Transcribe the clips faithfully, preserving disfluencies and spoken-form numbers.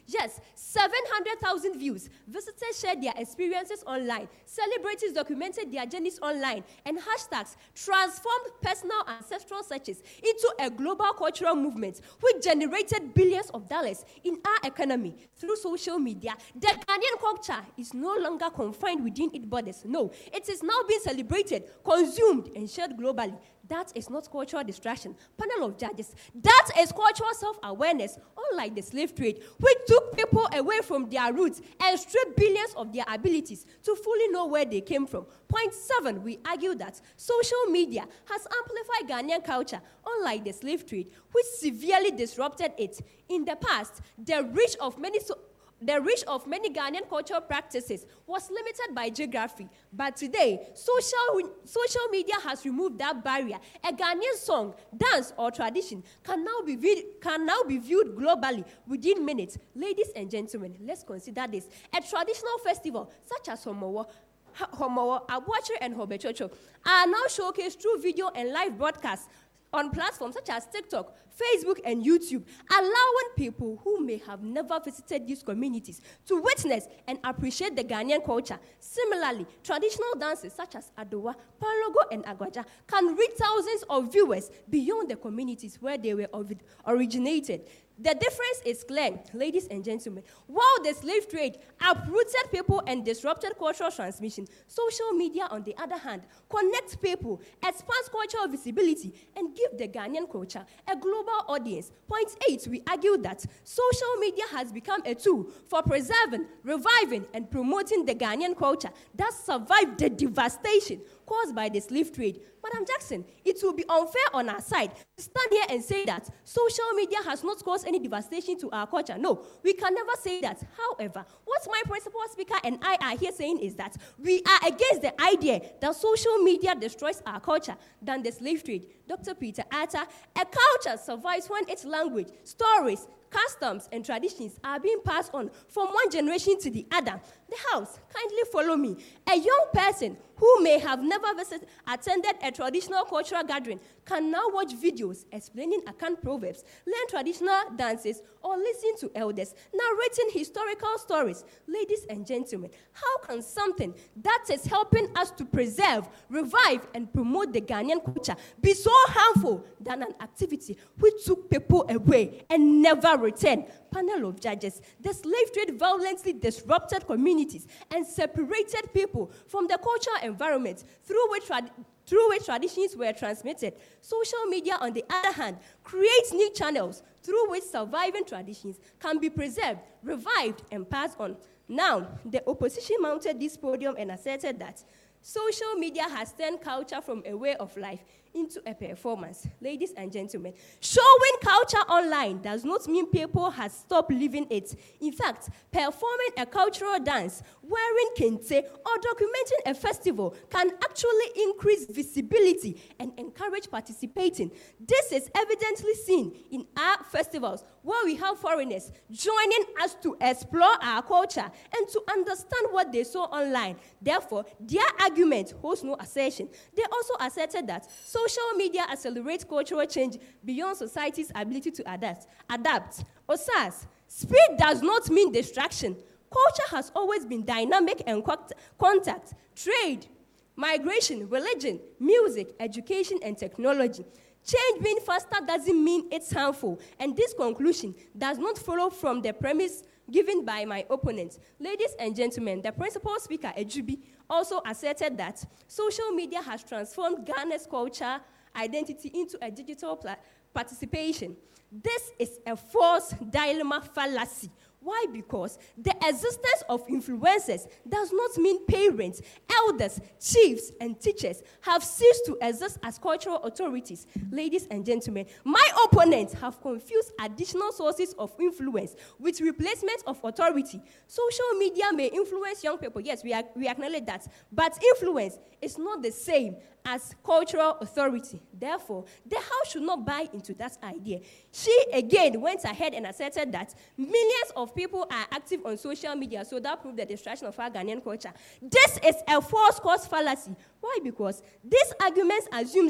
Yes, seven hundred thousand views. Visitors shared their experiences online. Celebrities documented their journeys online. And hashtags transformed personal ancestral searches into a global cultural movement which generated billions of dollars in our economy through social media. The Ghanaian culture is no longer confined within its borders. No, it is now being celebrated, consumed, and shared globally. That is not cultural distraction. Panel of judges. That is cultural self-awareness, unlike the slave trade, which took people away from their roots and stripped billions of their abilities to fully know where they came from. Point seven, we argue that social media has amplified Ghanaian culture, unlike the slave trade, which severely disrupted it. In the past, the reach of many so The reach of many Ghanaian cultural practices was limited by geography. But today, social, social media has removed that barrier. A Ghanaian song, dance, or tradition can now be viewed, can now be viewed globally within minutes. Ladies and gentlemen, let's consider this. A traditional festival such as Homowo, Homowo, Abuachi, and Hobechocho are now showcased through video and live broadcasts on platforms such as TikTok, Facebook, and YouTube, allowing people who may have never visited these communities to witness and appreciate the Ghanaian culture. Similarly, traditional dances such as Adowa, Palogo, and Agwaja can reach thousands of viewers beyond the communities where they were originated. The difference is clear, ladies and gentlemen. While the slave trade uprooted people and disrupted cultural transmission, social media, on the other hand, connects people, expands cultural visibility, and gives the Ghanaian culture a global audience. Point eight, we argue that social media has become a tool for preserving, reviving, and promoting the Ghanaian culture that survived the devastation caused by the slave trade. Madam Jackson, it will be unfair on our side to stand here and say that social media has not caused any devastation to our culture. No, we can never say that. However, what my principal speaker and I are here saying is that we are against the idea that social media destroys our culture than the slave trade. Doctor Peter Atta, a culture survives when its language, stories, customs, and traditions are being passed on from one generation to the other. The house, kindly follow me. A young person who may have never visited, attended a traditional cultural gathering can now watch videos explaining Akan proverbs, learn traditional dances, or listen to elders narrating historical stories. Ladies and gentlemen, how can something that is helping us to preserve, revive, and promote the Ghanaian culture be so harmful than an activity which took people away and never returned? Panel of judges, the slave trade violently disrupted communities and separated people from the cultural environment through which, trad- through which traditions were transmitted. Social media, on the other hand, creates new channels through which surviving traditions can be preserved, revived, and passed on. Now, the opposition mounted this podium and asserted that social media has turned culture from a way of life into a performance. Ladies and gentlemen, showing culture online does not mean people have stopped living it. In fact, performing a cultural dance, wearing kente, or documenting a festival can actually increase visibility and encourage participating. This is evidently seen in our festivals, where we have foreigners joining us to explore our culture and to understand what they saw online. Therefore, their argument holds no assertion. They also asserted that social media accelerates cultural change beyond society's ability to adapt. Adapt. O S A S, speed does not mean distraction. Culture has always been dynamic and contact, trade, migration, religion, music, education, and technology. Change being faster doesn't mean it's harmful, and this conclusion does not follow from the premise given by my opponent. Ladies and gentlemen, the principal speaker, Ejubi, also asserted that social media has transformed Ghana's culture identity into a digital pla- participation. This is a false dilemma fallacy. Why? Because the existence of influencers does not mean parents, elders, chiefs, and teachers have ceased to exist as cultural authorities. Ladies and gentlemen, my opponents have confused additional sources of influence with replacement of authority. Social media may influence young people. Yes, we, ag- we acknowledge that. But influence is not the same as cultural authority. Therefore, the House should not buy into that idea. She, again, went ahead and asserted that millions of people are active on social media, so that proved the destruction of our Ghanaian culture. This is a false cause fallacy. Why? Because this argument assumes that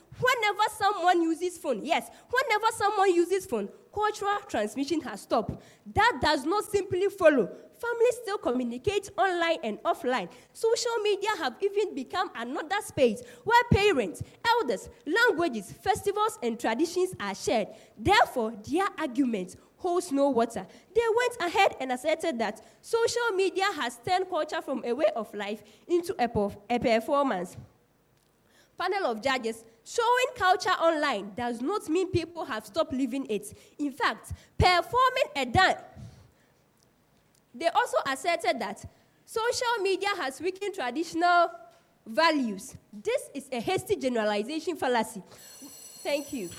whenever someone uses phone, yes, whenever someone uses phone, cultural transmission has stopped. That does not simply follow. Families still communicate online and offline. Social media have even become another space where parents, elders, languages, festivals, and traditions are shared. Therefore, their argument holds no water. They went ahead and asserted that social media has turned culture from a way of life into a, perf- a performance. Panel of judges, showing culture online does not mean people have stopped living it. In fact, performing a dance. They also asserted that social media has weakened traditional values. This is a hasty generalization fallacy. Thank you.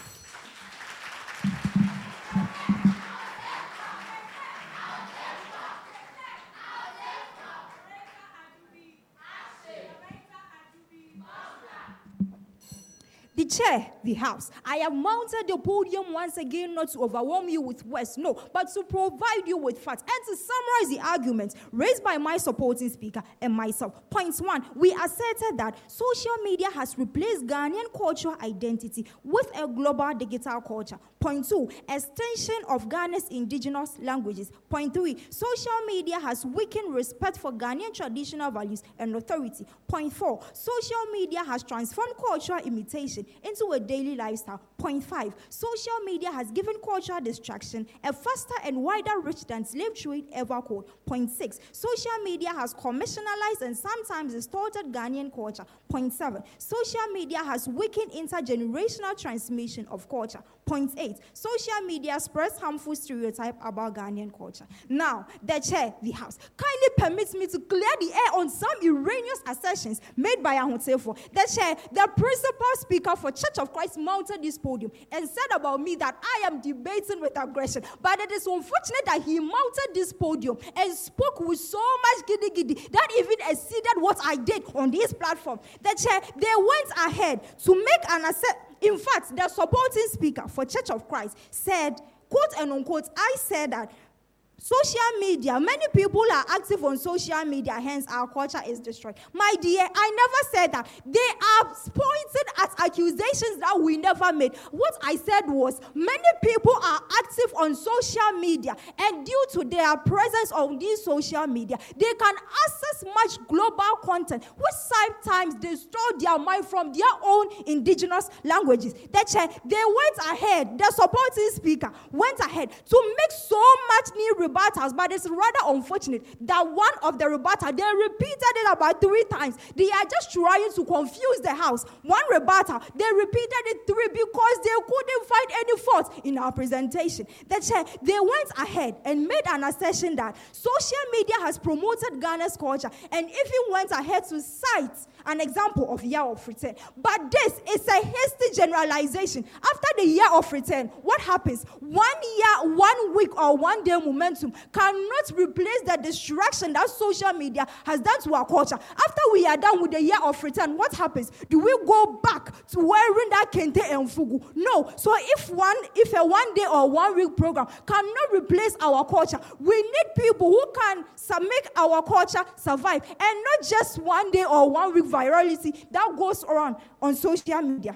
The chair, the house. I have mounted the podium once again not to overwhelm you with words, no, but to provide you with facts and to summarize the arguments raised by my supporting speaker and myself. Point one, we asserted that social media has replaced Ghanaian cultural identity with a global digital culture. Point two, extension of Ghana's indigenous languages. Point three, social media has weakened respect for Ghanaian traditional values and authority. Point four, social media has transformed cultural imitation into a daily lifestyle. Point five, social media has given cultural distraction a faster and wider reach than slave trade ever could. Point six, social media has commercialized and sometimes distorted Ghanaian culture. Point seven, social media has weakened intergenerational transmission of culture. Point eight, social media spreads harmful stereotype about Ghanaian culture. Now, the chair, the house, kindly permits me to clear the air on some erroneous assertions made by Ahotefo. The chair, the principal speaker for Church of Christ, mounted this podium and said about me that I am debating with aggression. But it is unfortunate that he mounted this podium and spoke with so much giddy giddy that even exceeded what I did on this platform. The chair, they went ahead to make an assert. In fact, the supporting speaker for Church of Christ said, quote and unquote, I said that social media, many people are active on social media, hence our culture is destroyed. My dear, I never said that. They are pointed at accusations that we never made. What I said was, many people are active on social media, and due to their presence on these social media, they can access much global content, which sometimes distort their mind from their own indigenous languages. That's why they went ahead, the supporting speaker went ahead to make so much new rebuttals, but it's rather unfortunate that one of the rebuttals, they repeated it about three times. They are just trying to confuse the house. One rebuttal, they repeated it three because they couldn't find any fault in our presentation. That's why they went ahead and made an assertion that social media has promoted Ghana's culture and even went ahead to cite an example of year of return. But this is a hasty generalization. After the year of return, what happens? One year, one week, or one day momentum cannot replace the distraction that social media has done to our culture. After we are done with the year of return, what happens? Do we go back to wearing that kente and fugu? No. So if one, if a one day or one week program cannot replace our culture, we need people who can make our culture survive, and not just one day or one week virality that goes around on social media.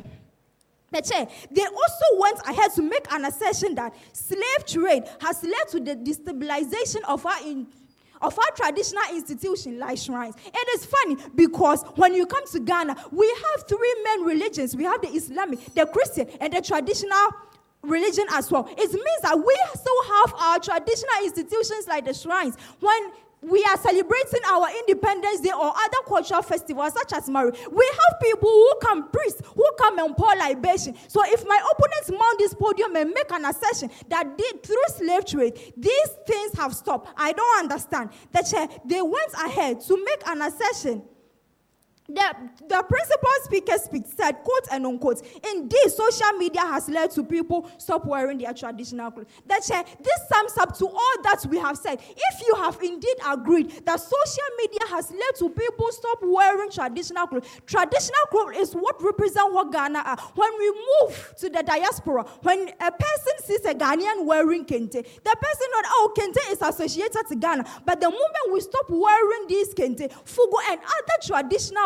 They also went ahead to make an assertion that slave trade has led to the destabilization of our in, of our traditional institutions like shrines. It is funny because when you come to Ghana, we have three main religions. We have the Islamic, the Christian, and the traditional religion as well. It means that we still have our traditional institutions like the shrines. When we are celebrating our Independence Day or other cultural festivals such as Marriage, we have people who come, priests, who come and pour libation. So if my opponents mount this podium and make an assertion that they, through slave trade, these things have stopped, I don't understand. That they went ahead to make an assertion. The, the principal speaker speak, said, quote and unquote, indeed, social media has led to people stop wearing their traditional clothes. That uh, this sums up to all that we have said. If you have indeed agreed that social media has led to people stop wearing traditional clothes, traditional clothes is what represents what Ghana are. When we move to the diaspora, when a person sees a Ghanaian wearing kente, the person knows, oh, kente is associated to Ghana. But the moment we stop wearing these kente, fugu, and other traditional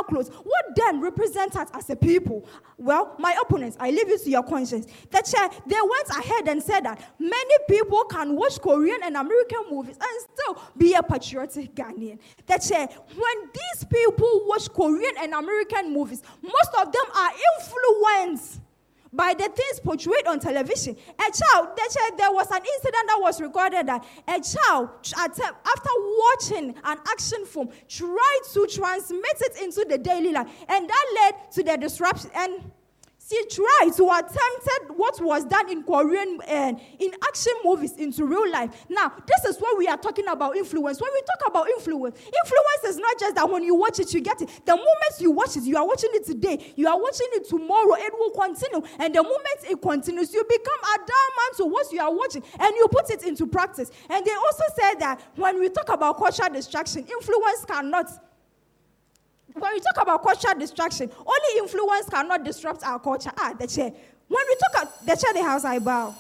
clothes, what then represents us as a people? Well, my opponents, I leave it to your conscience. The chair, they went ahead and said that many people can watch Korean and American movies and still be a patriotic Ghanaian. The chair, when these people watch Korean and American movies, most of them are influenced by the things portrayed on television. A child, the child, there was an incident that was recorded that a child, after watching an action film, tried to transmit it into the daily life, and that led to the disruption. And she tried to attempt what was done in Korean and in action movies into real life. Now, this is what we are talking about influence. When we talk about influence, influence is not just that when you watch it, you get it. The moment you watch it, you are watching it today, you are watching it tomorrow, it will continue. And the moment it continues, you become a man to what you are watching, and you put it into practice. And they also said that when we talk about cultural distraction, influence cannot. When we talk about cultural distraction, only influence cannot disrupt our culture. Ah, the chair. When we talk about the chair, the house, I bow.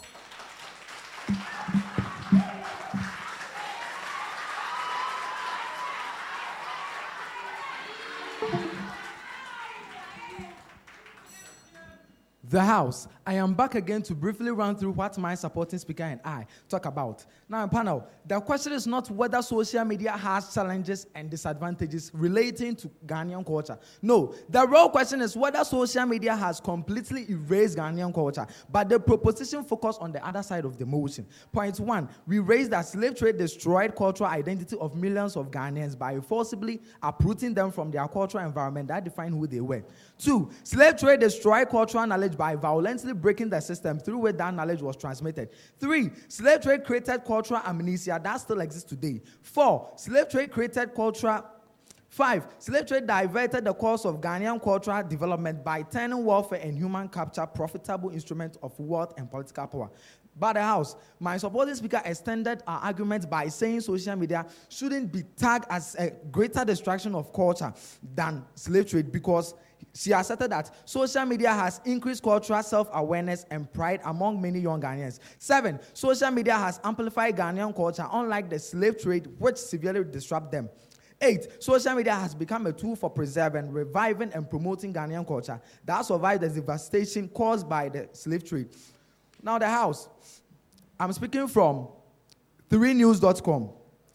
The House. I am back again to briefly run through what my supporting speaker and I talk about. Now, panel, the question is not whether social media has challenges and disadvantages relating to Ghanaian culture. No, the real question is whether social media has completely erased Ghanaian culture. But the proposition focuses on the other side of the motion. Point one, we raised that slave trade destroyed cultural identity of millions of Ghanaians by forcibly uprooting them from their cultural environment that defined who they were. Two, slave trade destroyed cultural knowledge by violently breaking the system through which that knowledge was transmitted. Three, slave trade created cultural amnesia that still exists today. Four, slave trade created cultural... Five, slave trade diverted the course of Ghanaian cultural development by turning warfare and human capture profitable instruments of wealth and political power. By the House, my supporting speaker extended our argument by saying social media shouldn't be tagged as a greater destruction of culture than slave trade because she asserted that social media has increased cultural self-awareness and pride among many young Ghanaians. Seven, social media has amplified Ghanaian culture, unlike the slave trade, which severely disrupted them. Eight, social media has become a tool for preserving, reviving, and promoting Ghanaian culture that survived the devastation caused by the slave trade. Now, the House. I'm speaking from three news dot com,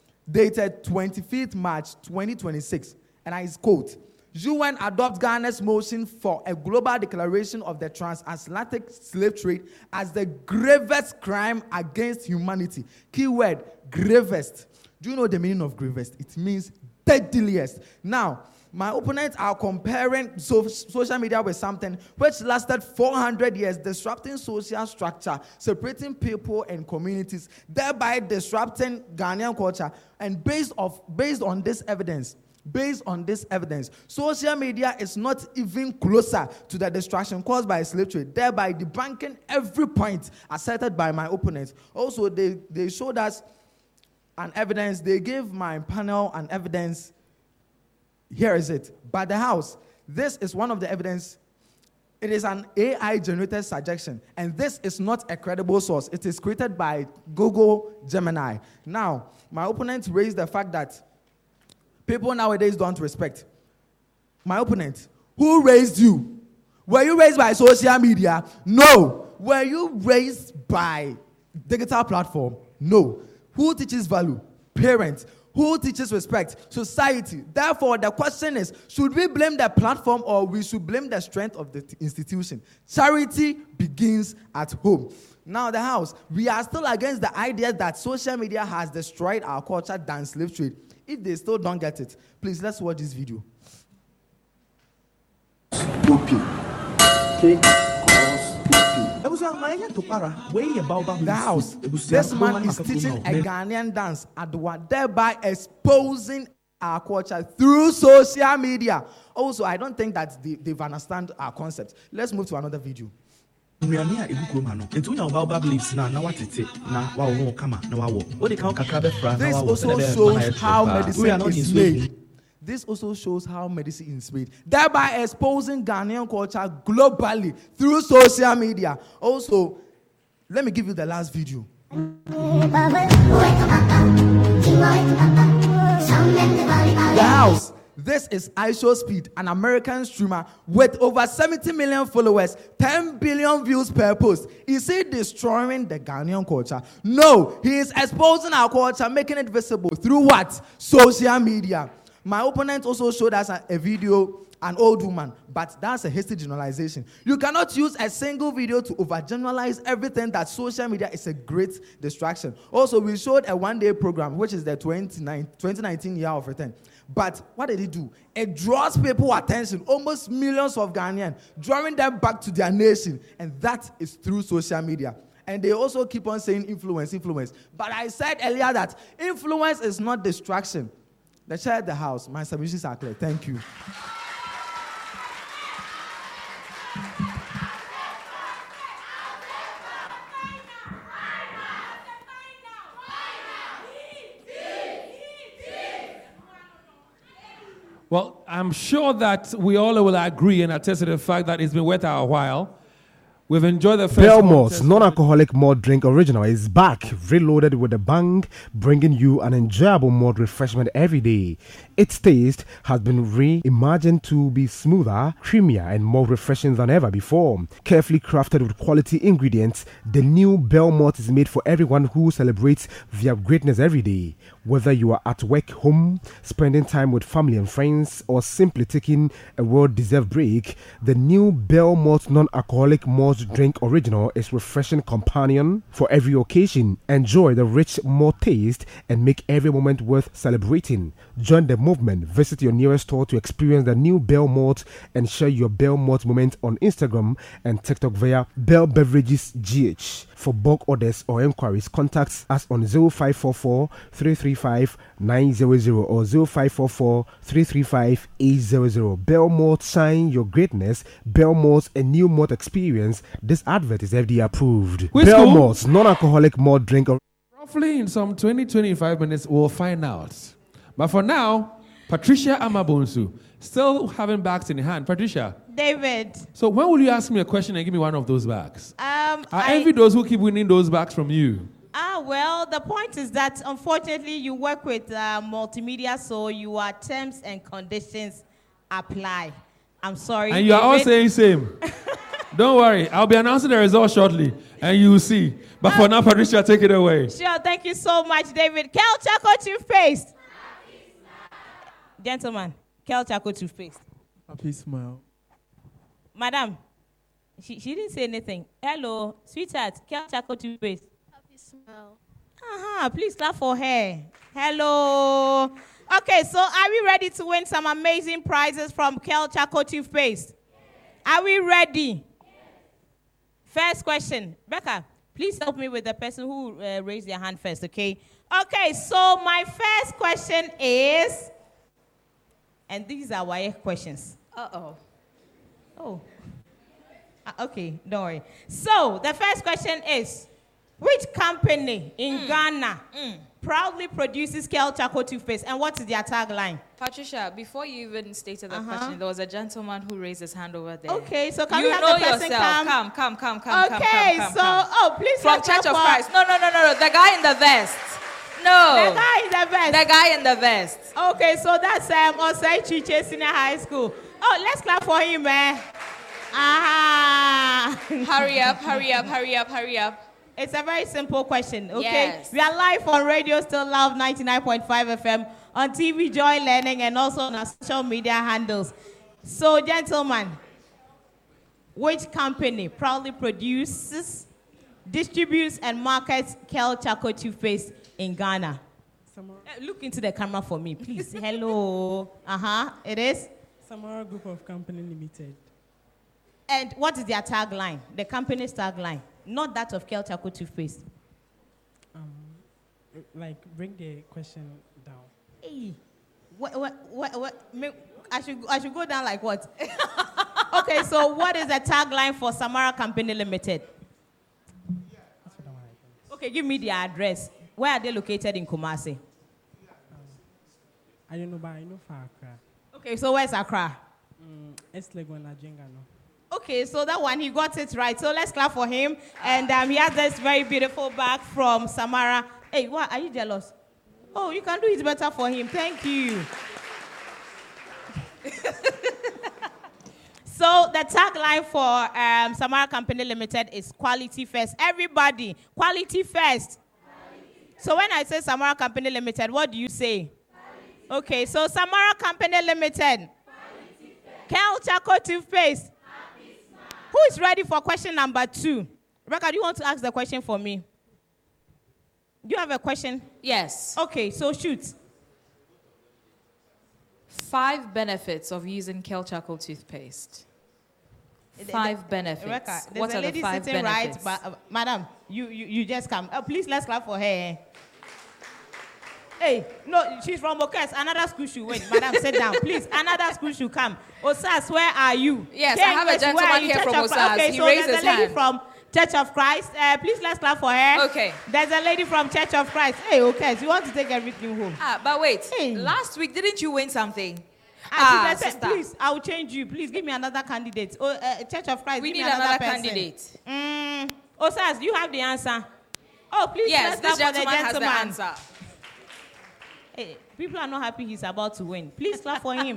dated twenty-fifth March twenty twenty-six, and I quote, U N adopts Ghana's motion for a global declaration of the transatlantic slave trade as the gravest crime against humanity. Keyword, gravest. Do you know the meaning of gravest? It means deadliest. Now, my opponents are comparing so, social media with something which lasted four hundred years, disrupting social structure, separating people and communities, thereby disrupting Ghanaian culture. And based, off, based on this evidence, Based on this evidence, social media is not even closer to the destruction caused by slave trade, thereby debunking every point asserted by my opponents. Also, they, they showed us an evidence. They gave my panel an evidence. Here is it. By the House, this is one of the evidence. It is an A I-generated suggestion, and this is not a credible source. It is created by Google Gemini. Now, my opponents raised the fact that people nowadays don't respect. My opponent, who raised you? Were you raised by social media? No. Were you raised by digital platform? No. Who teaches value? Parents. Who teaches respect? Society. Therefore, the question is, should we blame the platform or we should blame the strength of the t- institution? Charity begins at home. Now, the House, we are still against the idea that social media has destroyed our culture than slave trade. If they still don't get it, please, let's watch this video. Okay. The House, this man is teaching a Ghanaian dance, Adwa, thereby exposing our culture through social media. Also, I don't think that they, they've understand our concept. Let's move to another video. This also shows how medicine is made. This also shows how medicine is made, thereby exposing Ghanaian culture globally through social media. Also, let me give you the last video. The House. This is iShowSpeed, an American streamer with over seventy million followers, ten billion views per post. Is he destroying the Ghanaian culture? No, he is exposing our culture, making it visible through what? Social media. My opponent also showed us a, a video, an old woman, but that's a hasty generalization. You cannot use a single video to overgeneralize everything that social media is a great distraction. Also, we showed a one-day program, which is the twenty nineteen year of return. But what did it do? It draws people attention, almost millions of Ghanaians, drawing them back to their nation. And that is through social media. And they also keep on saying influence, influence. But I said earlier that influence is not distraction. The chair at the house, my submissions are clear. Thank you. Well, I'm sure that we all will agree and attest to the fact that it's been worth our while. We've enjoyed the first Belmont's non-alcoholic malt drink original is back, reloaded with a bang, bringing you an enjoyable malt refreshment every day. Its taste has been reimagined to be smoother, creamier, and more refreshing than ever before. Carefully crafted with quality ingredients, the new Belmont is made for everyone who celebrates their greatness every day. Whether you are at work, home, spending time with family and friends, or simply taking a well-deserved break, the new Belmont non-alcoholic malt drink original is refreshing companion for every occasion. Enjoy the rich malt taste and make every moment worth celebrating. Join the movement. Visit your nearest store to experience the new Belmont and share your Belmont moment on Instagram and TikTok via Bell Beverages G H. For bulk orders or inquiries, contact us on zero five four four, three three five, nine zero zero or zero five four four, three three five, eight zero zero. Belmont, shine your greatness. Belmont, a new malt experience. This advert is F D A approved. Belmont, non-alcoholic malt drink. Roughly in some twenty to twenty-five minutes, we'll find out. But for now, Patricia Amabonsu, still having bags in hand. Patricia. David. So when will you ask me a question and give me one of those bags? Um, I, I envy those who keep winning those bags from you. Ah, well, the point is that, unfortunately, you work with uh, multimedia, so your terms and conditions apply. I'm sorry. And you are all saying same. Don't worry. I'll be announcing the results shortly, and you will see. But for now, Patricia, take it away. Sure. Thank you so much, David. Kel Chaco toothpaste. Gentlemen, Kel Chaco toothpaste. Happy smile. Madam, she, she didn't say anything. Hello, sweetheart, Kel Chaco toothpaste. Happy smile. Uh-huh. Please clap for her. Hello. Okay, so are we ready to win some amazing prizes from Kel Chaco toothpaste? Yes. Are we ready? Yes. First question. Becca, please help me with the person who uh, raised their hand first, okay? Okay, so my first question is, and these are why questions. Uh-oh. Oh. Uh, okay, don't worry. So, the first question is, which company in mm. Ghana mm. proudly produces Kel Chaco toothpaste, and what is their tagline? Patricia, before you even stated the uh-huh. question, there was a gentleman who raised his hand over there. Okay, so can you we have know the person yourself. come? Come, come, come, come, okay, come, come, so, come. oh, please. From Church of Christ. No, no, no, no, no. The guy in the vest. No. The guy in the vest. The guy in the vest. Okay, so that's um, Osei Chiche Senior High School. Oh, let's clap for him, man. Ah. Hurry up, hurry up, hurry up, hurry up. It's a very simple question, okay? Yes. We are live on Radio Still Love ninety-nine point five F M, on T V Joy Learning, and also on our social media handles. So, gentlemen, which company proudly produces, distributes, and markets Kel Chaco toothpaste in Ghana? Samara. Look into the camera for me, please. Hello. Uh-huh. It is? Samara Group of Company Limited. And what is their tagline? The company's tagline? Not that of Kel Chaco toothpaste. Um, like, bring the question down. Hey, what, what, what, what, me, I should, I should go down like what? Okay, so what is the tagline for Samara Company Limited? That's what I want to think. Okay, give me the address. Where are they located in Kumasi? Um, I don't know, but I know for Accra. Okay, so where's Accra? Mm, it's Legon Ajenga, no? Okay, so that one, he got it right. So let's clap for him. And um, he has this very beautiful bag from Samara. Hey, what? Are you jealous? Oh, you can do it better for him. Thank you. So the tagline for um, Samara Company Limited is quality first. Everybody, quality first. Quality. So when I say Samara Company Limited, what do you say? Quality. Okay, so Samara Company Limited. Kel Chaco toothpaste. Who is ready for question number two? Rebecca, do you want to ask the question for me? Do you have a question? Yes. Okay, so shoot. Five benefits of using Kel Chaco toothpaste. Five the, benefits. Rebecca, there's what a are lady the five sitting benefits? right, but, uh, madam, you, you, you just come. Oh, please, let's clap for her. Hey, no, she's from Okes. Another school should wait. Madam, sit down. Please, another school should come. Osas, where are you? Yes, Here, I have a where gentleman are you? here Church from of- Osas. Okay, He so raised there's his a lady hand. from Church of Christ. Uh, please, let's clap for her. Okay. There's a lady from Church of Christ. Hey, Okes, you want to take everything home? Ah, but wait. Hey. Last week, didn't you win something? Ah, Ah, she said, sister. please, I'll change you. Please give me another candidate. Oh, uh, Church of Christ, We give need me another, another person. candidate. Mm. Osas, do you have the answer? Oh, please, Yes, let's this clap for the gentleman has the gentleman. answer. Hey, people are not happy he's about to win. Please clap for him.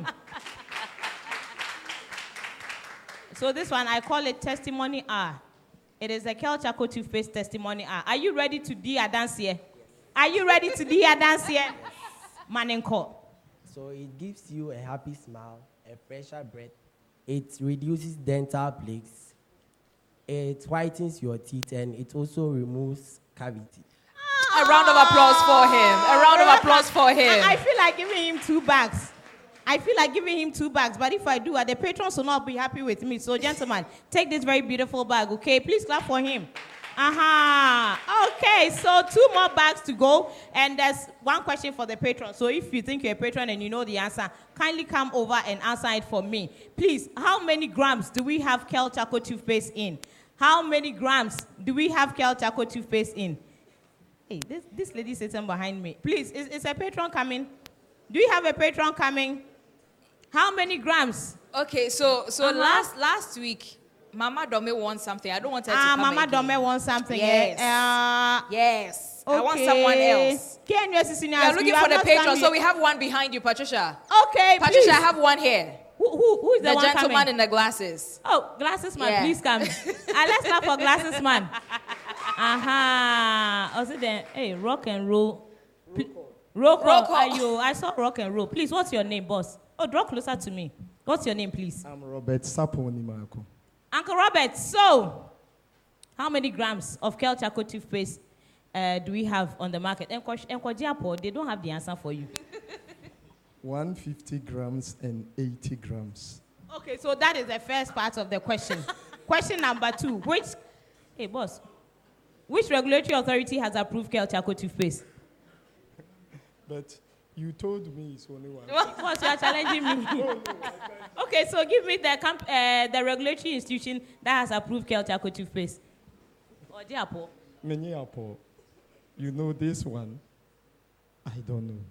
So this one, I call it testimony hour. It is a Kel Chaco toothpaste testimony hour. Are you ready to do a dance here? Are you ready to do a dance here? Manenko. So it gives you a happy smile, a fresher breath. It reduces dental plaques. It whitens your teeth, and it also removes cavity. A round of applause for him. A round of applause for him. I, I feel like giving him two bags. I feel like giving him two bags, but if I do, uh, the patrons will not be happy with me. So, gentlemen, take this very beautiful bag, okay? Please clap for him. Uh-huh. Okay, so two more bags to go, and there's one question for the patron. So if you think you're a patron and you know the answer, kindly come over and answer it for me. Please, how many grams do we have Kel Chaco toothpaste in? How many grams do we have Kel Chaco toothpaste in? Hey, this, this lady sitting behind me. Please, is, is a patron coming? Do you have a patron coming? How many grams? Okay, so so Uh-huh. last last week, Mama Dome won something. I don't want her to Ah, come Mama again. Dome wants something. Yes. Uh, Yes. okay. I want someone else. Can you assist We are looking for the patron, so we have one behind you, Patricia. Okay, Patricia, please. I have one here. Who, who, who is the, The one gentleman coming? in the glasses. Oh, glasses man, Yeah. please come. Ah, let's clap for glasses man. Aha. Uh-huh. Also then, hey, rock and roll. Pl- roll call. Roll call. Ayo, I saw rock and roll. Please, what's your name, boss? Oh, draw closer to me. What's your name, please? I'm Robert Saponi Marco. Uncle Robert, so how many grams of Kel Chaco toothpaste uh, do we have on the market? Nkwajiapo, they don't have the answer for you. one hundred fifty grams and eighty grams. Okay, so that is the first part of the question. Question number two. Which, hey boss, which regulatory authority has approved Kel Chaco toothpaste? But you told me it's only one. Boss, you are challenging me. Okay, so give me the comp- uh, the regulatory institution that has approved Kel Chaco toothpaste. Ojiapo. Many apple. You know this one? I don't know.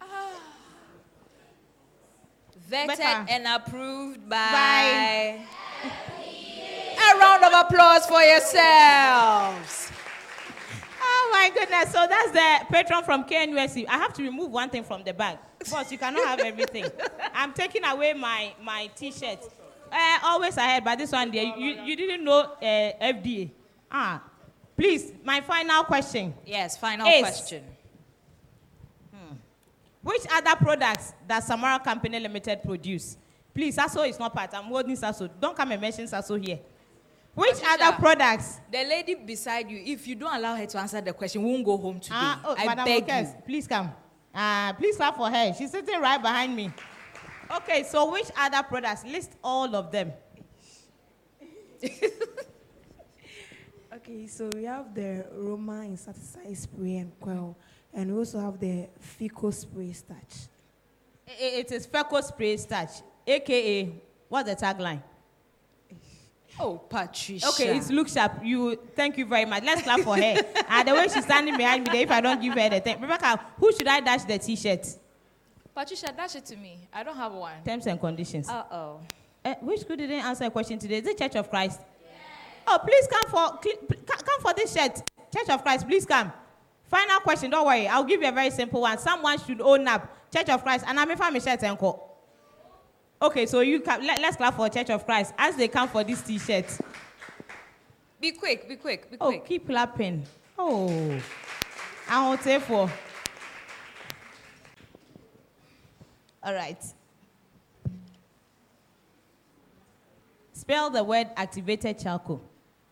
Vetted Better. and approved by... By- A round of applause for yourselves. Oh my goodness. So that's the patron from K N U S C. I have to remove one thing from the bag. Boss, you cannot have everything. I'm taking away my, my t-shirt. Uh, always ahead, but this one there, you, you didn't know uh, F D A. Ah, please, my final question. Yes, final Is- question. Which other products does Samara Company Limited produce? Please, Sasso is not part. I'm holding Sasso. Don't come and mention Sasso here. Which Patricia, other products? The lady beside you, if you don't allow her to answer the question, we won't go home today. Ah, oh, I Madam beg Okes, you. please come. Uh, please clap for her. She's sitting right behind me. Okay, so which other products? List all of them. Okay, so we have the Roma insecticide spray and quail, and we also have the Fico spray starch. I- I- It is Feco Spray Starch, A K A, what's the tagline? Oh, Patricia. Okay, it's look sharp. You, thank you very much. Let's clap for her. And the way she's standing behind me there, if I don't give her the thing. Rebecca, who should I dash the t-shirt? Patricia, dash it to me. I don't have one. Terms and conditions. Uh-oh. Uh, which school didn't answer a question today? Is it Church of Christ? Oh, please come for cl- pl- ca- come for this shirt. Church of Christ, please come. Final question, don't worry. I'll give you a very simple one. Someone should own up. Church of Christ, and I'm a family shirt and call. Okay, so you come, let, let's clap for Church of Christ as they come for this T-shirt. Be quick, be quick, be Oh, quick. keep clapping. Oh, I will take for. All right. Spell the word activated charcoal.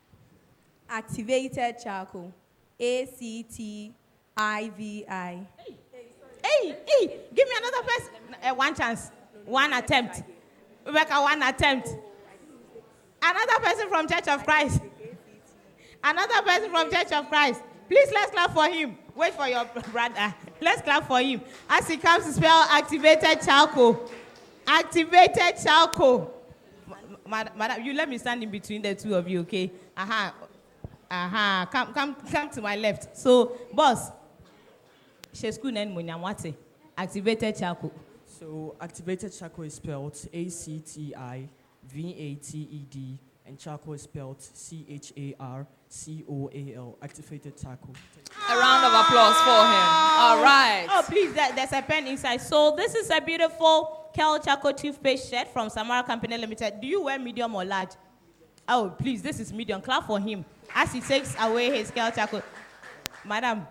Activated charcoal. A C T I V I. Hey, hey, give me another person. Uh, one chance. One attempt. Rebecca, one attempt. Another person from Church of Christ. Another person from Church of Christ. Please, let's clap for him. Wait for your brother. Let's clap for him. As he comes to spell activated charcoal. Activated charcoal. Madam, madam, you let me stand in between the two of you, okay? Aha. Aha. Come, come, come to my left. So, boss. Shesku nen munyamwate. Activated charcoal. So, activated charcoal is spelled A C T I V A T E D, and charcoal is spelled C H A R C O A L. Activated charcoal. A round of applause for him. All right. Oh, please, there, there's a pen inside. So, this is a beautiful Kel Charcoal toothpaste shirt from Samara Company Limited. Do you wear medium or large? Oh, please, this is medium. Clap for him as he takes away his Kel Charcoal. Madam,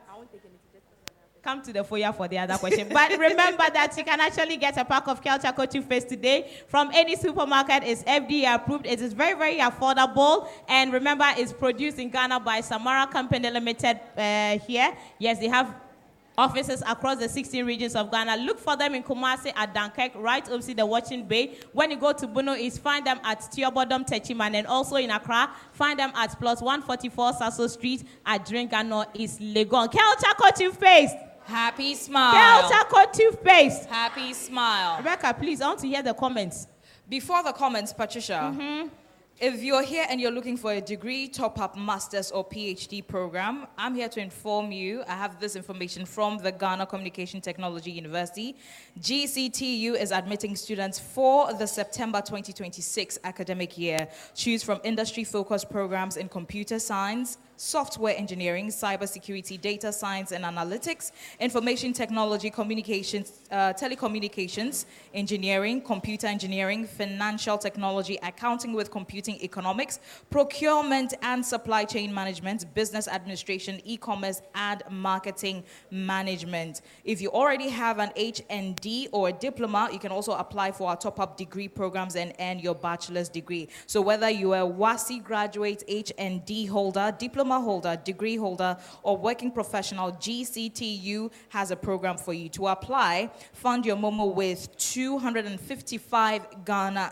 come to the foyer for the other question. But remember that you can actually get a pack of Kel Charcoal toothpaste today from any supermarket. It's F D A approved. It is very, very affordable. And remember, it's produced in Ghana by Samara Company Limited uh, here. Yes, they have offices across the sixteen regions of Ghana. Look for them in Kumasi at Dunkirk, right opposite the Watching Bay. When you go to Bono East, find them at Tiobodom Techiman, and also in Accra, find them at plus one forty-four Sasso Street at Drinkano East Legon. Kel Charcoal toothpaste. Happy smile. Kel Charcoal toothpaste. Happy smile. Rebecca, please, I want to hear the comments. Before the comments, Patricia, Mm-hmm. if you're here and you're looking for a degree, top-up master's or PhD program, I'm here to inform you. I have this information from the Ghana Communication Technology University. G C T U is admitting students for the September twenty twenty-six academic year. Choose from industry-focused programs in computer science, software engineering, cybersecurity, data science and analytics, information technology, communications, uh, telecommunications, engineering, computer engineering, financial technology, accounting with computing economics, procurement and supply chain management, business administration, e-commerce, and marketing management. If you already have an H N D or a diploma, you can also apply for our top-up degree programs and earn your bachelor's degree. So whether you are a WASSCE graduate, H N D holder, diploma holder, degree holder, or working professional, G C T U has a program for you. To apply, fund your Momo with two hundred fifty-five Ghana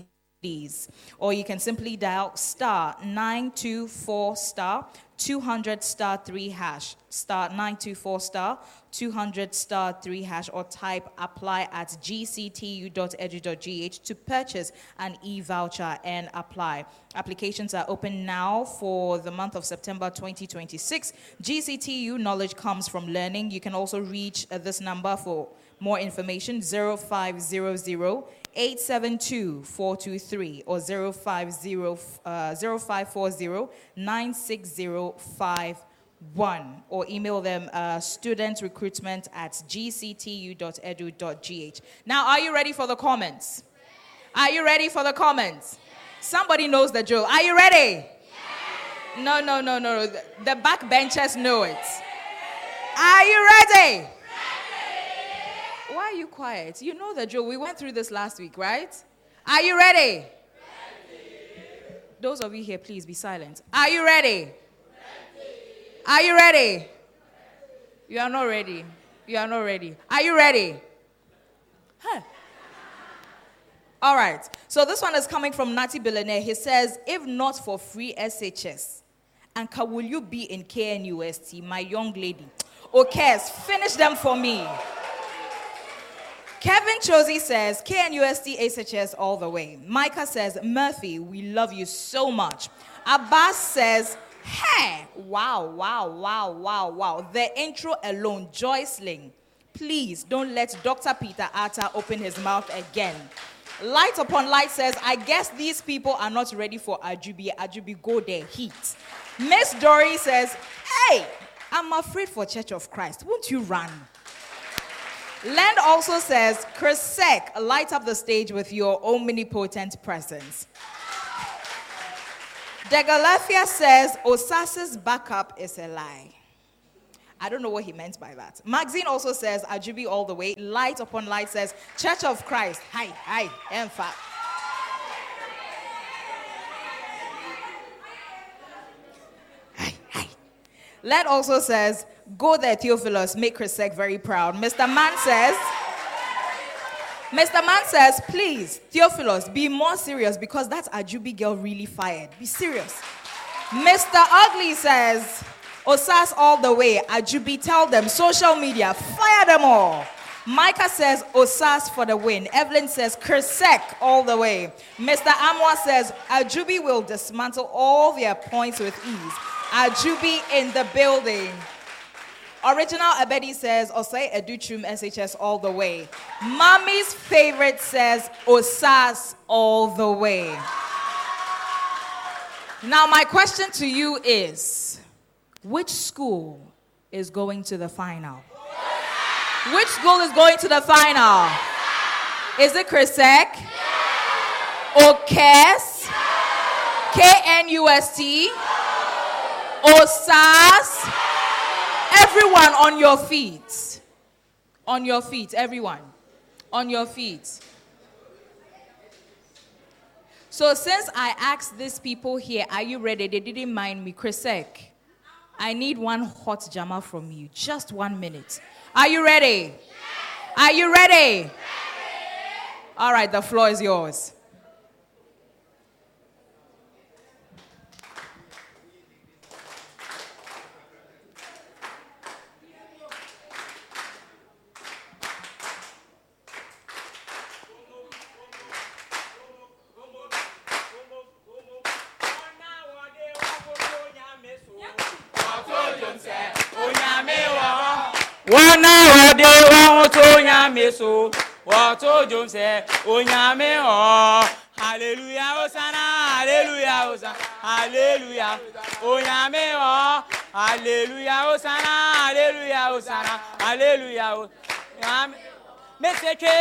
cedis, or you can simply dial star nine two four star two hundred star three hash, star nine two four star two hundred star three hash, or type apply at g c t u dot edu dot g h to purchase an e-voucher and apply. Applications are open now for the month of September twenty twenty-six. G C T U, knowledge comes from learning. You can also reach uh, this number for more information, zero five zero zero eight seven two four two three or zero five zero four zero nine six zero five one, or email them uh, studentrecruitment at g c t u dot edu dot g h. Now, are you ready for the comments? Are you ready for the comments? Somebody knows the drill. Are you ready? No, no, no, no. The, the backbenchers know it. Are you ready? Why are you quiet? You know the drill. We went through this last week, right? Are you ready? Ready. Those of you here, please be silent. Are you ready? Ready. Are you ready? Ready? You are not ready. You are not ready. Are you ready? Huh. All right. So this one is coming from Nati Billionaire. He says, if not for free S H S, and will you be in K N U S T, my young lady? Okay, finish them for me. Kevin Chosi says, K N U S T S H S all the way. Micah says, Murphy, we love you so much. Abbas says, hey, wow, wow, wow, wow, wow. The intro alone, Joyceling. Please don't let Doctor Peter Atta open his mouth again. Light Upon Light says, I guess these people are not ready for Ajubi. Ajubi, go there, heat. Miss Dory says, hey, I'm afraid for Church of Christ. Won't you run? Land also says, Kresek, light up the stage with your omnipotent presence. Degalafia says, Osas's backup is a lie. I don't know what he meant by that. Maxine also says, Ajubi all the way. Light upon light says, Church of Christ. Hi, hi, Empha. Hi, hi. Led also says, go there, Theophilus, make Kresek very proud. Mister Man says, Mister Man says, please, Theophilus, be more serious because that Ajubi girl really fired. Be serious. Mister Ugly says, Osas all the way. Ajubi, tell them. Social media, fire them all. Micah says, Osas for the win. Evelyn says, Kresek all the way. Mister Amwa says, Ajubi will dismantle all their points with ease. Ajubi in the building. Original Abedi says, Osai Educhum S H S all the way. Mommy's favorite says, Osas all the way. Now, my question to you is, which school is going to the final? Which school is going to the final? Is it Kresek? Okes? K N U S T? Osas? Everyone on your feet. On your feet, everyone. On your feet. So since I asked these people here, are you ready? They didn't mind me. Kresek, I need one hot jammer from you. Just one minute. Are you ready? Are you ready? All right, the floor is yours. Wana wade wa to nyame so wa to jom se o nyame o hallelujah hosanna hallelujah hosanna hallelujah o nyame o hallelujah hosanna hallelujah hosanna hallelujah o nyame meseke